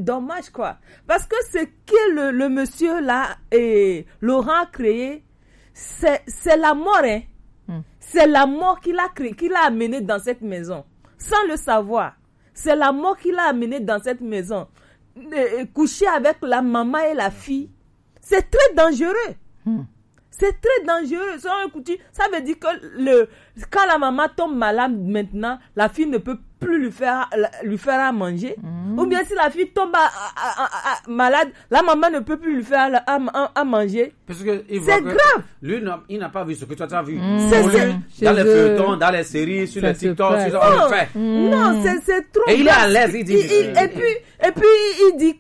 dommage, quoi. Parce que ce que le monsieur là, et Laurent a créé, c'est la mort, hein. C'est la mort qu'il a créé, qu'il a amené dans cette maison, sans le savoir. C'est la mort qu'il a amené dans cette maison. Coucher avec la maman et la fille, c'est très dangereux. C'est très dangereux. Ça veut dire que quand la maman tombe malade maintenant, la fille ne peut plus lui faire à manger. Ou bien si la fille tombe malade, la maman ne peut plus lui faire à manger. C'est grave. Lui, il n'a pas vu ce que toi tu as vu. Dans les feuilletons, dans les séries, sur les TikTok, on le fait. Non, c'est trop grave. Et il est à l'aise, il dit. Et puis il dit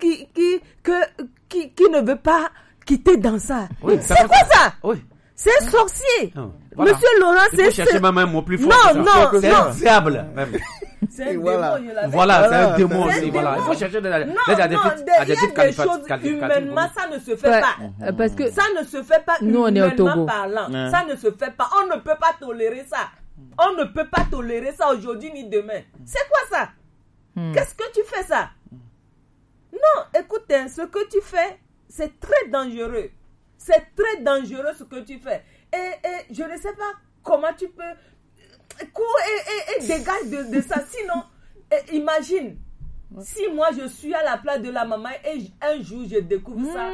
qu'il ne veut pas quitter dans ça. Oui, c'est quoi ça? Oui. C'est un sorcier. Voilà. Monsieur Laurent, c'est... Il faut chercher même un mot plus fort. Non. C'est un diable, même. C'est un démon. Voilà, c'est un démon aussi. Voilà. Il faut chercher des adjectifs qualificatifs. Humainement, ça ne se fait pas. Parce que ça ne se fait pas humainement parlant. Ça ne se fait pas. On ne peut pas tolérer ça. On ne peut pas tolérer ça aujourd'hui ni demain. C'est quoi ça? Qu'est-ce que tu fais ça? Non, écoute, ce que tu fais, c'est très dangereux. C'est très dangereux ce que tu fais. Et je ne sais pas comment tu peux cours et dégage de ça. Sinon, imagine, si moi je suis à la place de la maman et un jour je découvre ça.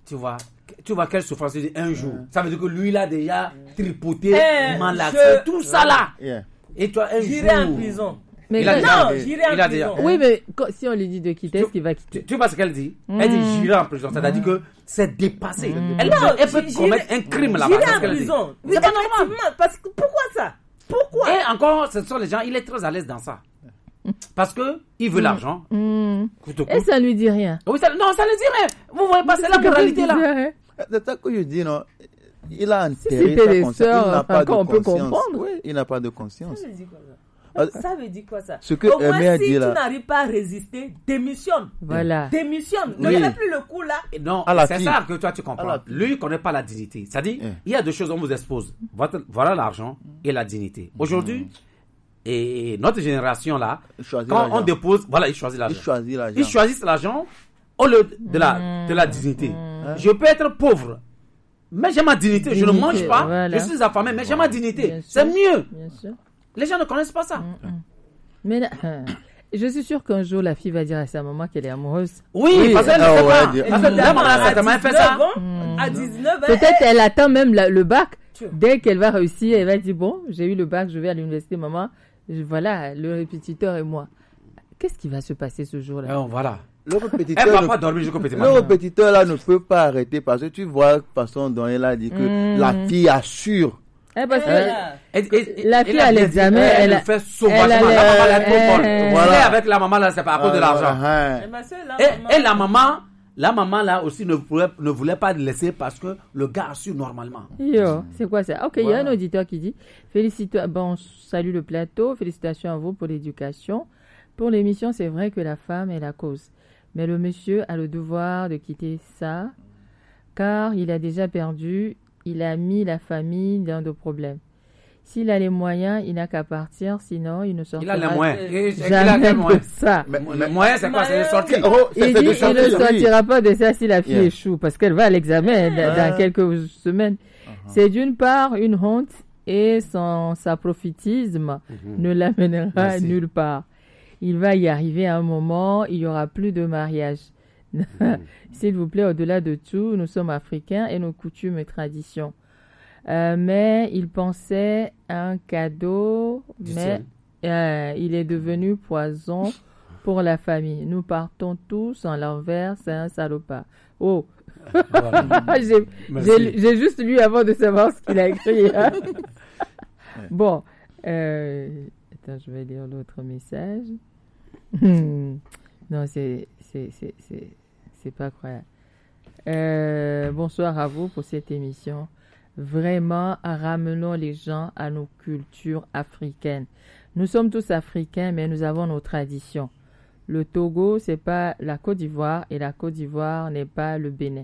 Tu vois quelle souffrance c'est un jour. Ça veut dire que lui il a déjà tripoté, malade, tout ça là. Et toi un jour. J'irai en prison. Mais j'irai en prison. Oui, mais si on lui dit de quitter, est-ce qu'il va quitter? Tu vois ce qu'elle dit? Elle dit j'irai en prison. C'est-à-dire que c'est dépassé. Elle peut commettre un crime là-bas. J'irai en prison. C'est pas normal. Parce que pourquoi ça? Pourquoi? Et encore, ce sont les gens, il est très à l'aise dans ça. Parce que il veut l'argent. Et ça ne lui dit rien. Oui, non, ça ne dit rien. Vous voyez pas, c'est la moralité là. C'est ça que je dis, non? Il a enterré si c'était sa conscience. Il n'a pas de on peut conscience. comprendre. Oui, il n'a pas de conscience. Ça veut dire quoi ça? Ce que au moins, si tu n'arrives pas à résister, démissionne. Voilà. Démissionne. Ne fais plus le coup là. Non, c'est ça que toi tu comprends. Lui, il ne connaît pas la dignité. C'est-à-dire, il y a deux choses, on vous expose. Voilà l'argent et la dignité. Aujourd'hui, et notre génération là, quand on dépose, voilà, il choisit l'argent. Ils choisissent l'argent au lieu de la dignité. Je peux être pauvre, mais j'ai ma dignité. Je ne mange pas, voilà. Je suis affamé, mais j'ai ma dignité. C'est mieux. Bien sûr. Les gens ne connaissent pas ça. Mais je suis sûre qu'un jour, la fille va dire à sa maman qu'elle est amoureuse. Oui, parce qu'elle ne sait pas. Parce que la maman a certainement fait ça. À 19 ans. Peut-être elle attend même le bac. Dès qu'elle va réussir, elle va dire, bon, j'ai eu le bac, je vais à l'université, maman. Voilà, le répétiteur et moi. Qu'est-ce qui va se passer ce jour-là? Voilà. Le répétiteur, elle ne va pas dormir jusqu'au petit matin. Le répétiteur là ne peut pas arrêter parce que tu vois la façon dont elle a dit que la fille assure. Parce que la fille à l'examen, elle fait sauvagement. La maman elle est trop folle. Voilà. Avec la maman là, c'est pas à cause de l'argent. Et la maman là aussi ne voulait pas le laisser parce que le gars assure normalement. C'est quoi ça? Ok, il y a un auditeur qui dit bon, salut le plateau, félicitations à vous pour l'éducation. Pour l'émission, c'est vrai que la femme est la cause. Mais le monsieur a le devoir de quitter ça car il a déjà perdu. Il a mis la famille dans de problèmes. S'il a les moyens, il n'a qu'à partir, sinon il ne sortira jamais de ça. Le moyen, c'est quoi? C'est de sortir. Il dit qu'il ne sortira pas de ça si la fille échoue, parce qu'elle va à l'examen dans quelques semaines. C'est d'une part une honte et sa prophétisme ne l'amènera nulle part. Il va y arriver à un moment, il n'y aura plus de mariage. S'il vous plaît, au-delà de tout, nous sommes africains et nos coutumes et traditions. Mais il pensait à un cadeau, mais il est devenu poison pour la famille. Nous partons tous en l'envers, c'est un salopard. Oh, j'ai juste lu avant de savoir ce qu'il a écrit. Hein? Bon, attends, je vais lire l'autre message. Non, c'est pas croyable. Bonsoir à vous pour cette émission. Vraiment, ramenons les gens à nos cultures africaines. Nous sommes tous africains, mais nous avons nos traditions. Le Togo, c'est pas la Côte d'Ivoire et la Côte d'Ivoire n'est pas le Bénin.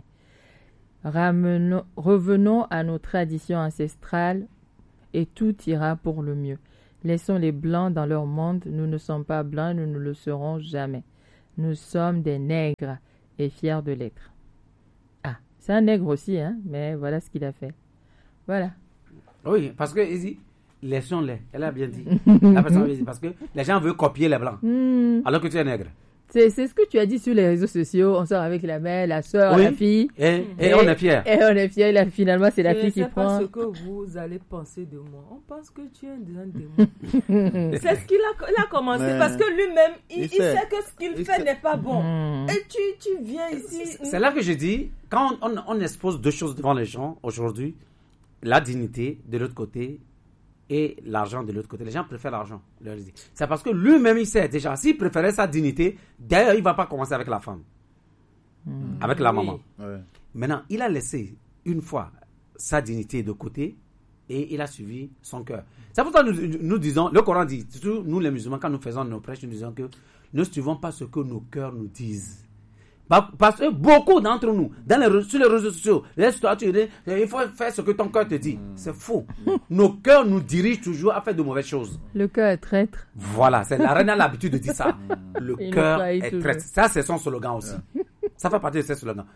Revenons à nos traditions ancestrales et tout ira pour le mieux. Laissons les Blancs dans leur monde. Nous ne sommes pas Blancs, nous ne le serons jamais. Nous sommes des nègres et fiers de l'être. Ah, c'est un nègre aussi, hein, mais voilà ce qu'il a fait. Voilà. Oui, parce que il dit, laissons-les. Elle a bien dit. La personne a bien dit, parce que les gens veulent copier les blancs, alors que tu es nègre. C'est ce que tu as dit sur les réseaux sociaux. On sort avec la mère, la soeur, la fille. Et on est fiers. Et on est fiers. Finalement, c'est la fille qui prend. C'est pas ce que vous allez penser de moi. On pense que tu es un démon. C'est ce qu'il a commencé. Mais parce que lui-même, il sait que ce qu'il fait n'est pas bon. Et tu viens ici. C'est là que je dis, quand on expose deux choses devant les gens aujourd'hui, la dignité de l'autre côté et l'argent de l'autre côté. Les gens préfèrent l'argent. C'est parce que lui-même, il sait déjà, s'il préférait sa dignité, d'ailleurs, il ne va pas commencer avec la femme, avec la maman. Ouais. Maintenant, il a laissé une fois sa dignité de côté et il a suivi son cœur. C'est pour ça que nous disons, le Coran dit, surtout nous les musulmans, quand nous faisons nos prêches, nous disons que ne suivons pas ce que nos cœurs nous disent. Parce que beaucoup d'entre nous, sur les réseaux sociaux, il faut faire ce que ton cœur te dit. C'est faux. Nos cœurs nous dirigent toujours à faire de mauvaises choses. Le cœur est traître. Voilà, la reine a l'habitude de dire ça. Le cœur est traître. Ça, c'est son slogan aussi. Ça fait partie de ses slogans.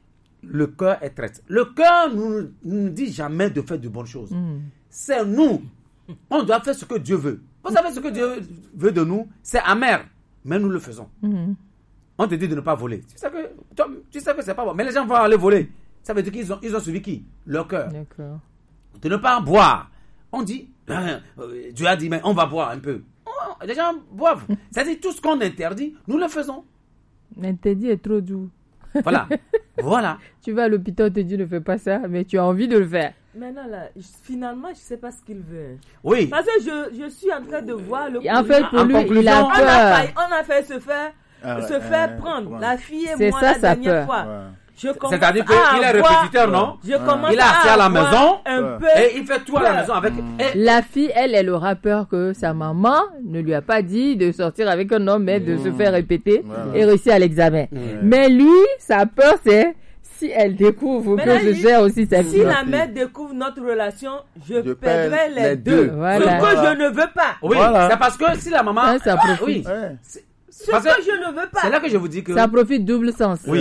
Le cœur est traître. Le cœur ne nous dit jamais de faire de bonnes choses. C'est nous. On doit faire ce que Dieu veut. Vous savez ce que Dieu veut de nous? C'est amer. Mais nous le faisons. On te dit de ne pas voler. Tu sais que c'est pas bon. Mais les gens vont aller voler. Ça veut dire qu'ils ont suivi qui? Leur cœur. D'accord. De ne pas boire. On dit, Dieu a dit, mais on va boire un peu. Les gens boivent. C'est-à-dire, tout ce qu'on interdit, nous le faisons. L'interdit est trop doux. Voilà. Voilà. Tu vas à l'hôpital, on te dit ne fais pas ça, mais tu as envie de le faire. Maintenant, là, finalement, je ne sais pas ce qu'il veut. Oui. Parce que je suis en train de voir le... En fait, pour lui, il a peur. On a fait se faire prendre. La fille et moi, ça, la dernière peur. fois. C'est-à-dire qu'il est répétiteur, non? Il est assis à la maison et il fait tout à la maison avec... La fille, elle aura peur que sa maman ne lui a pas dit de sortir avec un homme, mais de se faire répéter et réussir à l'examen. Mais lui, sa peur, c'est si elle découvre que je gère aussi sa fille. Si la mère découvre notre relation, je perdrai les deux. Voilà. Ce que je ne veux pas. Oui, c'est parce que si la maman... Ça profite. Ce que je ne veux pas. C'est là que je vous dis que... Ça profite double sens. Oui.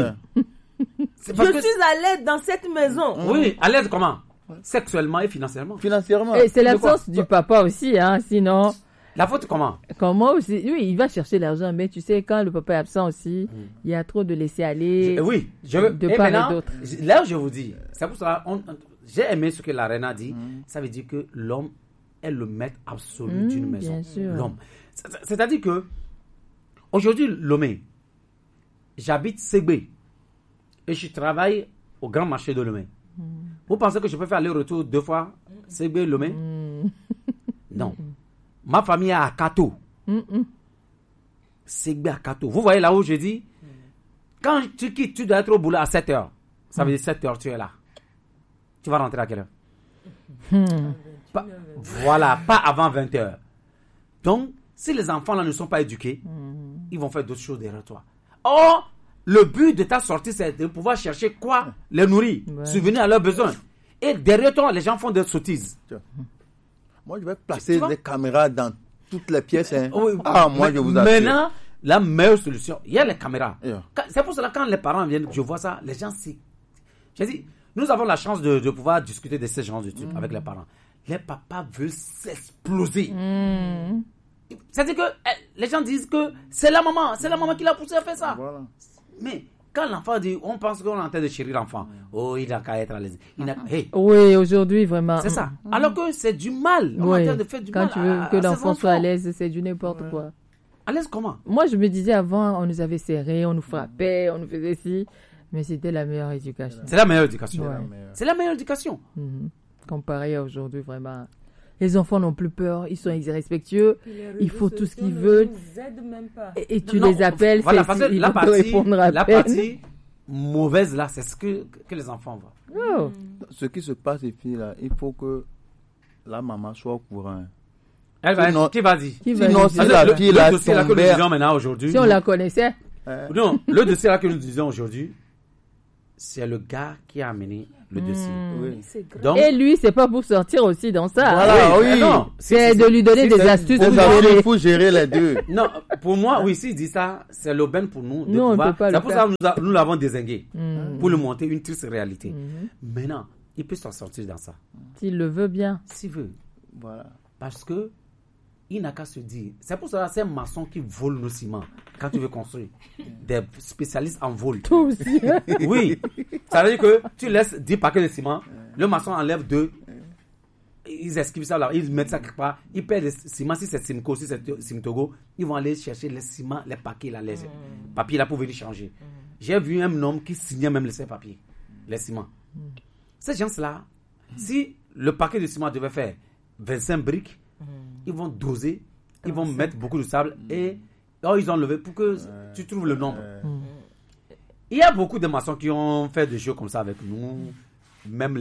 Je suis à l'aise dans cette maison. Oui, à l'aise comment? Sexuellement et financièrement. Et c'est l'absence du papa aussi, hein, sinon... La faute comment? Comment aussi? Oui, il va chercher l'argent, mais tu sais, quand le papa est absent aussi, il y a trop de laisser aller. Oui, de part et d'autre. Là, je vous dis, c'est pour ça, j'ai aimé ce que la reine a dit. Ça veut dire que l'homme est le maître absolu d'une maison. Bien sûr. L'homme. C'est-à-dire que, aujourd'hui, Lomé, j'habite Ségbé et je travaille au grand marché de Lomé. Vous pensez que je peux faire aller-retour 2 fois Ségbé, Lomé? Non. Ma famille est à Kato. Ségbé à Kato. Vous voyez là où je dis, quand tu quittes, tu dois être au boulot à 7h. Ça veut dire 7h, tu es là. Tu vas rentrer à quelle heure? Voilà, pas avant 20h. Donc, si les enfants là ne sont pas éduqués, ils vont faire d'autres choses derrière toi. Or, le but de ta sortie, c'est de pouvoir chercher quoi? Les nourrir, subvenir à leurs besoins. Et derrière toi, les gens font des sottises. Moi, je vais placer des caméras dans toutes les pièces. Hein. Oui, moi, je vous assure. Maintenant, la meilleure solution, il y a les caméras. C'est pour cela que quand les parents viennent, je vois ça, les gens, j'ai dit, nous avons la chance de pouvoir discuter de ces genres de trucs avec les parents. Les papas veulent s'exploser. C'est-à-dire que les gens disent que c'est la maman qui l'a poussé à faire ça. Voilà. Mais quand l'enfant dit, on pense qu'on est en train de chérir l'enfant. Oh, il n'a qu'à être à l'aise. Hey. Oui, aujourd'hui, vraiment. C'est ça. Alors que c'est du mal. On est en train de faire du mal. Quand tu veux que l'enfant soit à l'aise, c'est du n'importe quoi. À l'aise comment? Moi, je me disais avant, on nous avait serrés, on nous frappait, on nous faisait ci. Mais c'était la meilleure éducation. C'est la meilleure éducation. Ouais. C'est la meilleure éducation. Comparé à aujourd'hui, vraiment. Les enfants n'ont plus peur, ils sont irrespectueux, ils font tout ce qu'ils veulent. Et tu les appelles, voilà, parce que la partie mauvaise là, c'est ce que les enfants voient. Oh. Ce qui se passe ici là, il faut que la maman soit au courant. Elle va, qui va dire? Sinon, si la fille là, le dossier là que nous disons maintenant aujourd'hui. Si on la connaissait. Non, le dossier là que nous disons aujourd'hui, c'est le gars qui a amené le dossier. Oui. Donc, et lui, c'est pas pour sortir aussi dans ça. Voilà, oui. Non, c'est de lui donner des astuces pour gérer les deux. Non, pour moi, oui, s'il dit ça, c'est l'aubaine pour nous. Non, on peut pas c'est pour ça que nous l'avons dézingué. Pour lui montrer une triste réalité. Maintenant, il peut s'en sortir dans ça. S'il le veut bien. S'il veut. Voilà. Parce que il n'a qu'à se dire. C'est pour ça que c'est un maçon qui vole nos ciments quand tu veux construire. Des spécialistes en vol. Toi aussi. Oui. Ça veut dire que tu laisses 10 paquets de ciment, le maçon enlève 2. Ils esquivent ça là, ils mettent ça quelque part, ils perdent le ciment. Si c'est Simco, si c'est Simtogo, ils vont aller chercher les ciments, les paquets là, les papiers là pour venir changer. J'ai vu un homme qui signait même les papiers, les ciments. Ces gens-là, si le paquet de ciment devait faire 25 briques, ils vont doser, ils vont mettre beaucoup de sable et ils ont levé pour que tu trouves le nombre. Il y a beaucoup de maçons qui ont fait des jeux comme ça avec nous, même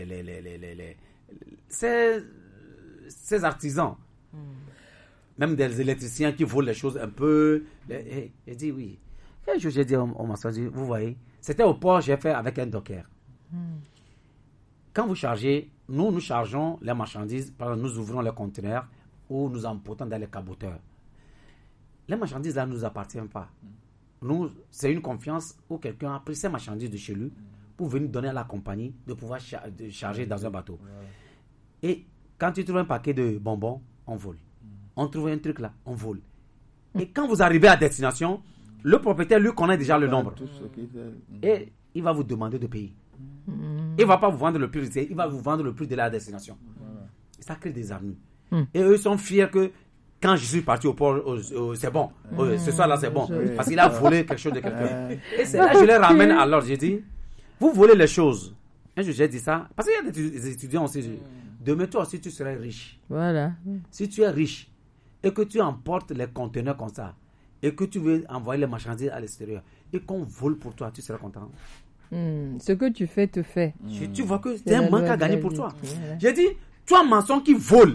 ces artisans, même des électriciens qui volent les choses un peu. J'ai dit oui. J'ai dit au maçon, vous voyez, c'était au port, j'ai fait avec un docker. Quand vous chargez, nous chargeons les marchandises, par exemple, nous ouvrons les conteneurs ou nous emportons dans les caboteurs. Les marchandises là ne nous appartiennent pas. Nous, c'est une confiance où quelqu'un a pris ces marchandises de chez lui pour venir donner à la compagnie de pouvoir charger dans un bateau. Et quand tu trouves un paquet de bonbons, on vole. On trouve un truc là, on vole. Et quand vous arrivez à destination, le propriétaire, lui, connaît déjà le nombre. Et il va vous demander de payer. Il ne va pas vous vendre le prix, il va vous vendre le prix de la destination. Et ça crée des ennuis. Et eux sont fiers que quand je suis parti au port, c'est bon. Ce soir-là, c'est bon. Parce qu'il a volé quelque chose de quelqu'un. Et c'est là que je les ramène à l'ordre. J'ai dit, vous volez les choses. Un jour, j'ai dit ça. Parce qu'il y a des étudiants aussi. Demain, toi aussi, tu serais riche. Voilà. Si tu es riche et que tu emportes les conteneurs comme ça et que tu veux envoyer les marchandises à l'extérieur et qu'on vole pour toi, tu seras content. Ce que tu fais te fait. Tu vois que c'est un manque à gagner pour toi. Voilà. J'ai dit, toi, maçon qui vole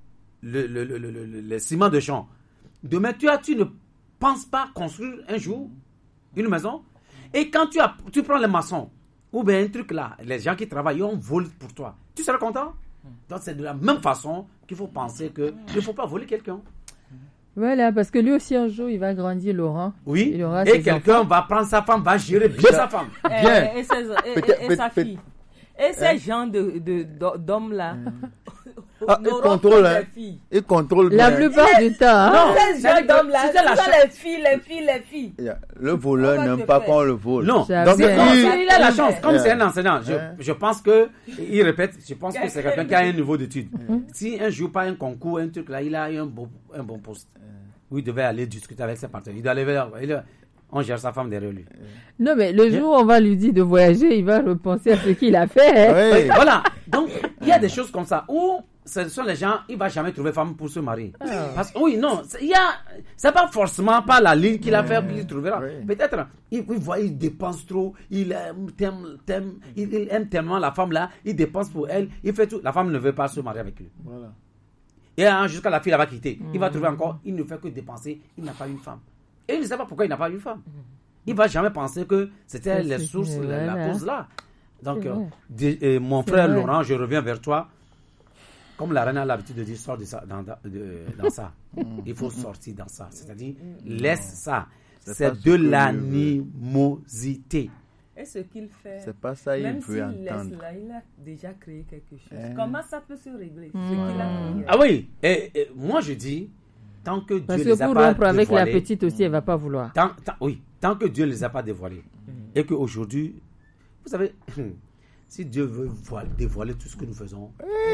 le ciment de champ, demain, tu ne penses pas construire un jour une maison. Et quand tu prends les maçons, ou bien un truc là, les gens qui travaillent, on vole pour toi. Tu seras content? Donc, c'est de la même façon qu'il faut penser qu'il ne faut pas voler quelqu'un. Voilà, parce que lui aussi, un jour, il va grandir, Laurent. Oui, et quelqu'un va prendre sa femme, va gérer bien sa femme. Bien. Et sa fille. Et ces gens d'hommes-là, ils contrôlent les filles. Ils contrôlent la plupart du temps. Non, ces gens d'hommes-là, c'est les filles. Le voleur n'aime pas qu'on le vole. Non, donc il a la chance. Comme c'est un enseignant, je pense que, il répète, je pense que c'est quelqu'un qui a un niveau d'études. Si un jour, pas un concours, un truc là, il a un bon poste, où il devait aller discuter avec ses partenaires. Il doit aller vers... On gère sa femme derrière lui. Non, mais le jour où on va lui dire de voyager, il va repenser à ce qu'il a fait. Oui. Voilà. Donc, il y a des choses comme ça où ce sont les gens, il ne va jamais trouver femme pour se marier. Parce que, oui, non, c'est pas forcément pas la ligne qu'il a fait qu'il trouvera. Peut-être, il dépense trop, il aime tellement la femme là, il dépense pour elle, il fait tout. La femme ne veut pas se marier avec lui. Voilà. Et jusqu'à la fille, elle va quitter. Il va trouver encore, il ne fait que dépenser, il n'a pas une femme. Et il ne sait pas pourquoi il n'a pas une femme. Il ne va jamais penser que c'était les sources, la cause là. Donc, mon frère Laurent, je reviens vers toi. Comme la reine a l'habitude de dire, sors de ça, dans ça. Il faut sortir dans ça. C'est-à-dire, laisse ça. C'est de l'animosité. Et ce qu'il fait, c'est pas ça, il veut entendre. Laisse là, il a déjà créé quelque chose. Comment ça peut se régler? Ce qu'il a créé. Ah oui, et moi je dis, tant que Dieu parce les que a pour pas rompre avec dévoilés, la petite aussi, elle va pas vouloir. Tant que Dieu ne les a pas dévoilés, et qu'aujourd'hui, vous savez, si Dieu veut dévoiler tout ce que nous faisons,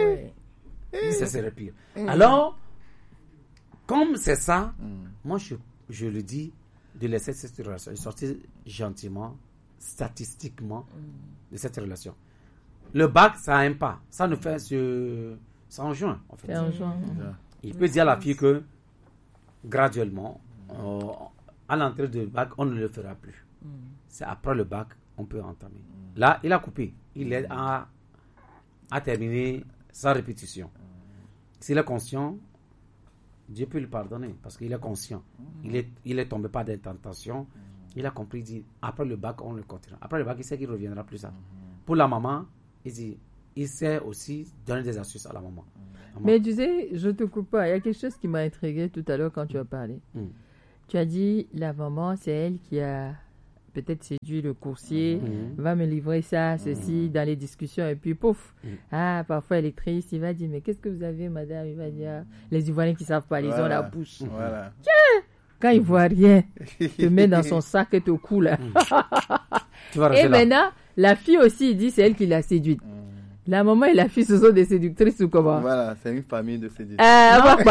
ça serait pire. Alors, comme c'est ça, moi je le dis, de laisser cette relation, de sortir gentiment, statistiquement, de cette relation. Le bac, ça n'aime pas. Ça ne fait ça en juin, en fait. C'est en juin. Il peut dire à la fille que, graduellement, à l'entrée du bac, on ne le fera plus. C'est après le bac, on peut entamer. Là, il a coupé. Il est à terminer sans répétition. S'il est conscient, Dieu peut lui pardonner parce qu'il est conscient. Il est tombé par des tentations Il a compris, il dit, après le bac, on le continue. Après le bac, il sait qu'il ne reviendra plus ça. Pour la maman, il dit, il sait aussi donner des astuces à la maman. Mais tu sais, je te coupe pas. Il y a quelque chose qui m'a intrigué tout à l'heure quand tu as parlé. Tu as dit, la maman, c'est elle qui a peut-être séduit le coursier, va me livrer ça, ceci, dans les discussions, et puis pouf. Parfois elle est triste, il va dire, mais qu'est-ce que vous avez, madame? Il va dire, les Ivoiriens qui ne savent pas, ils ont la bouche. Voilà. Tiens, quand il voit rien, te met dans son sac et te coule. Et maintenant, la fille aussi, il dit, c'est elle qui l'a séduite. La maman et la fille, ce sont des séductrices ou comment? Voilà, c'est une famille de séductrices.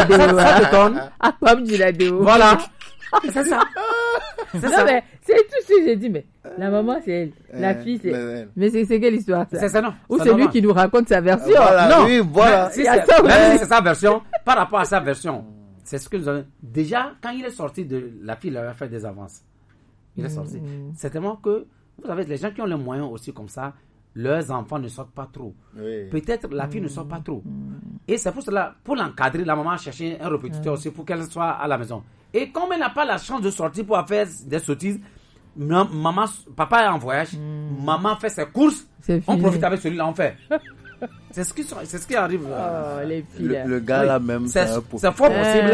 Voilà. C'est ça. Non, mais c'est tout ce que j'ai dit, mais la maman, c'est elle. La fille, c'est elle. Mais c'est quelle histoire, ça? C'est ça, non. Ou c'est lui qui nous raconte sa version? Voilà, non. Oui, voilà. C'est sa version. Par rapport à sa version, c'est ce que nous avons. Déjà, quand il est sorti de la fille, il avait fait des avances. Il est sorti. C'est tellement que, vous savez, les gens qui ont les moyens aussi comme ça, leurs enfants ne sortent pas trop. Oui. Peut-être la fille ne sort pas trop. Et c'est pour cela, pour l'encadrer, la maman a cherché un répétiteur aussi pour qu'elle soit à la maison. Et comme elle n'a pas la chance de sortir pour faire des sottises, papa est en voyage, maman fait ses courses, on profite avec celui-là, on fait. C'est ce qui arrive. Oh, les filles. Le gars là même, c'est fort possible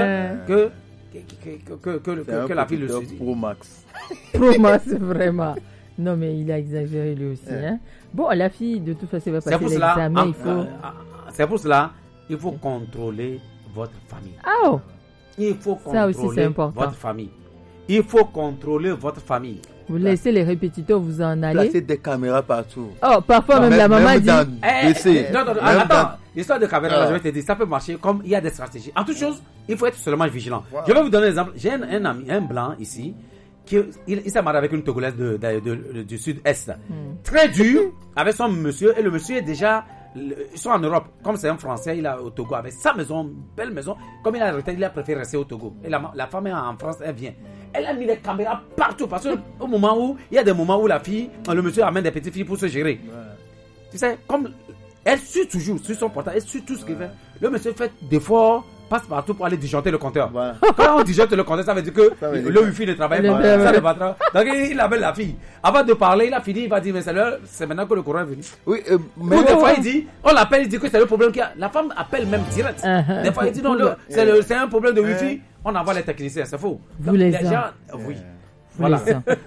que la fille le suive. Pro Max. Pro Max, vraiment. Non, mais il a exagéré lui aussi. Hein. Bon, la fille, de toute façon, va passer l'examen. C'est pour cela, il faut contrôler votre famille. Oh. Il faut contrôler votre famille. Il faut contrôler votre famille. Vous laissez les répétiteurs vous en aller. Placer des caméras partout. Oh, parfois même la maman dit. Attends, l'histoire de caméra, je vais te dire, ça peut marcher comme il y a des stratégies. En toute chose, il faut être seulement vigilant. Je vais vous donner un exemple. J'ai un ami, un blanc ici, il s'est marié avec une Togolaise du sud-est. Très dur avec son monsieur, et le monsieur est déjà. Ils sont en Europe. Comme c'est un Français, il est au Togo avec sa maison, belle maison. Comme il a arrêté, il a préféré rester au Togo. Et la femme est en France, elle vient. Elle a mis les caméras partout parce qu'au moment où il y a des moments où le monsieur amène des petites filles pour se gérer. Tu sais, comme elle suit toujours sur son portable, elle suit tout ce qu'il fait. Le monsieur fait d'efforts, passe partout pour aller disjoncter le compteur. Voilà. Quand on disjoncte le compteur, ça veut dire que le wifi ne travaille pas. Ça ne va pas. Donc il appelle la fille. Avant de parler, il a fini, il va dire, mais c'est maintenant que le courant est venu. Oui, mais des fois, il dit, on l'appelle, il dit que c'est le problème qu'il y a. La femme appelle même direct. Des fois, il dit, non, c'est un problème de wifi. On envoie les techniciens, c'est faux. Vous les gens, oui. Voilà.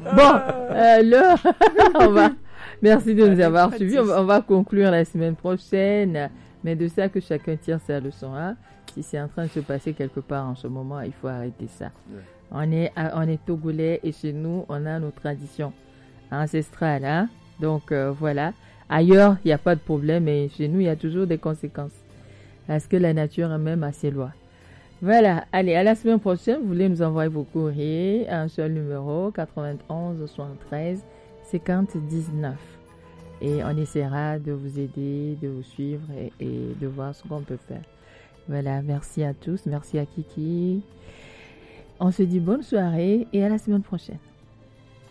Bon, merci de nous avoir suivis. On va conclure la semaine prochaine. Mais de ça que chacun tire sa leçon. Hein? Si c'est en train de se passer quelque part en ce moment, il faut arrêter ça. On est Togolais et chez nous, on a nos traditions ancestrales. Hein? Donc voilà. Ailleurs, il n'y a pas de problème, mais chez nous, il y a toujours des conséquences. Parce que la nature a même ses lois. Voilà. Allez, à la semaine prochaine, vous voulez nous envoyer vos courriers à un seul numéro, 91 73 50 19. Et on essaiera de vous aider, de vous suivre et de voir ce qu'on peut faire. Voilà, merci à tous, merci à Kiki. On se dit bonne soirée et à la semaine prochaine.